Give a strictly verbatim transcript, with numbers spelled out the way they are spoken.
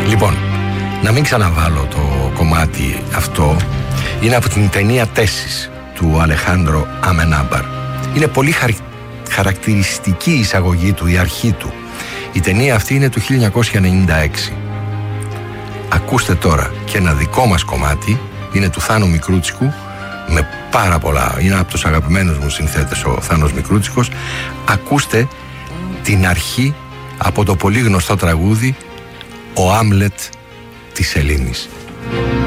Λοιπόν, να μην ξαναβάλω το κομμάτι αυτό. Είναι από την ταινία Τέσσης του Αλεχάνδρο Αμενάμπαρ. Είναι πολύ χαρι... χαρακτηριστική η εισαγωγή του, η αρχή του. Η ταινία αυτή είναι του χίλια εννιακόσια ενενήντα έξι. Ακούστε τώρα και ένα δικό μας κομμάτι. Είναι του Θάνου Μικρούτσικου, με πάρα πολλά. Είναι από τους αγαπημένους μου συνθέτες ο Θάνος Μικρούτσικος. Ακούστε την αρχή από το πολύ γνωστό τραγούδι «Ο Άμλετ της Ελλήνης».